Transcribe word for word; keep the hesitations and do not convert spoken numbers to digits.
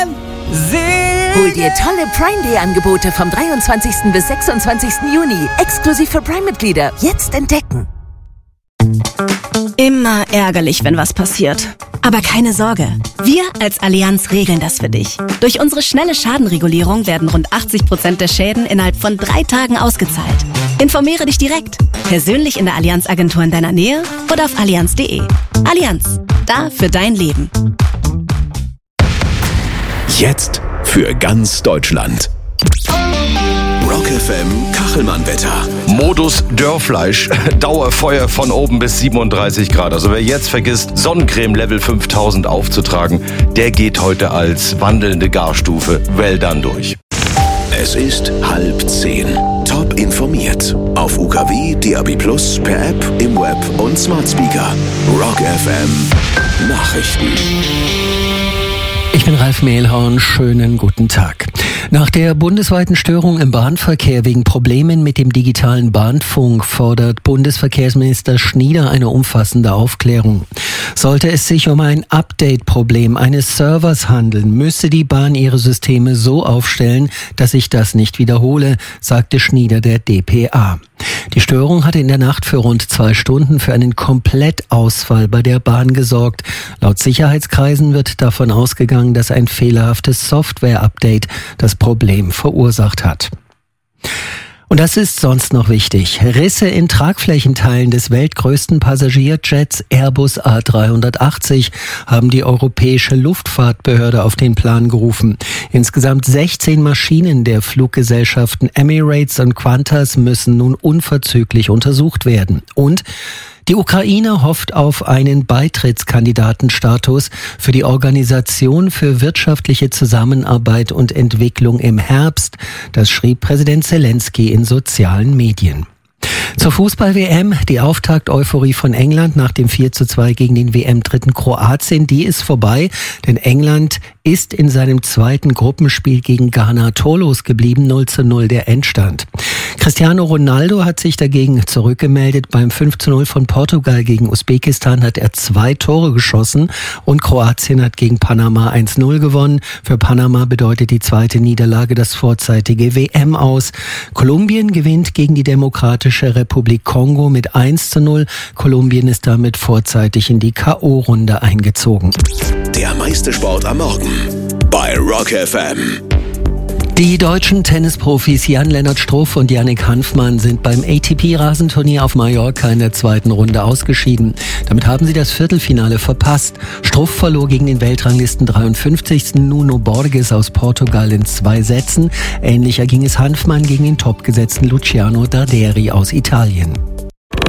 Hol dir tolle Prime Day Angebote vom dreiundzwanzigsten bis sechsundzwanzigsten Juni. Exklusiv für Prime-Mitglieder. Jetzt entdecken. Immer ärgerlich, wenn was passiert. Aber keine Sorge. Wir als Allianz regeln das für dich. Durch unsere schnelle Schadenregulierung werden rund achtzig Prozent der Schäden innerhalb von drei Tagen ausgezahlt. Informiere dich direkt. Persönlich in der Allianz-Agentur in deiner Nähe oder auf allianz punkt de. Allianz. Da für dein Leben. Jetzt für ganz Deutschland. Rock F M Kachelmann-Wetter. Modus Dörrfleisch. Dauerfeuer von oben bis siebenunddreißig Grad. Also wer jetzt vergisst, Sonnencreme Level fünftausend aufzutragen, der geht heute als wandelnde Garstufe well done durch. Es ist halb zehn. Top informiert. Auf U K W, D A B plus, per App, im Web und Smart Speaker. Rock F M Nachrichten. Ich bin Ralf Mehlhorn, schönen guten Tag. Nach der bundesweiten Störung im Bahnverkehr wegen Problemen mit dem digitalen Bahnfunk fordert Bundesverkehrsminister Schnieder eine umfassende Aufklärung. Sollte es sich um ein Update-Problem eines Servers handeln, müsse die Bahn ihre Systeme so aufstellen, dass sich das nicht wiederhole, sagte Schnieder der D P A. Die Störung hatte in der Nacht für rund zwei Stunden für einen Komplettausfall bei der Bahn gesorgt. Laut Sicherheitskreisen wird davon ausgegangen, dass ein fehlerhaftes Software-Update das Problem verursacht hat. Und das ist sonst noch wichtig. Risse in Tragflächenteilen des weltgrößten Passagierjets Airbus A dreihundertachtzig haben die Europäische Luftfahrtbehörde auf den Plan gerufen. Insgesamt sechzehn Maschinen der Fluggesellschaften Emirates und Qantas müssen nun unverzüglich untersucht werden. Und die Ukraine hofft auf einen Beitrittskandidatenstatus für die Organisation für wirtschaftliche Zusammenarbeit und Entwicklung im Herbst. Das schrieb Präsident Zelensky in sozialen Medien. Zur Fußball-W M, die Auftakt-Euphorie von England nach dem vier zu zwei gegen den W M-Dritten Kroatien, die ist vorbei, denn England ist in seinem zweiten Gruppenspiel gegen Ghana torlos geblieben, null zu null der Endstand. Cristiano Ronaldo hat sich dagegen zurückgemeldet. Beim fünf zu null von Portugal gegen Usbekistan hat er zwei Tore geschossen und Kroatien hat gegen Panama eins zu null gewonnen. Für Panama bedeutet die zweite Niederlage das vorzeitige W M aus. Kolumbien gewinnt gegen die Demokratische Republik Kongo mit eins zu null. Kolumbien ist damit vorzeitig in die K O-Runde eingezogen. Der meiste Sport am Morgen bei Rock F M. Die deutschen Tennisprofis Jan-Lennart Struff und Yannick Hanfmann sind beim A T P-Rasenturnier auf Mallorca in der zweiten Runde ausgeschieden. Damit haben sie das Viertelfinale verpasst. Struff verlor gegen den Weltranglisten dreiundfünfzigsten Nuno Borges aus Portugal in zwei Sätzen. Ähnlicher ging es Hanfmann gegen den topgesetzten Luciano Darderi aus Italien.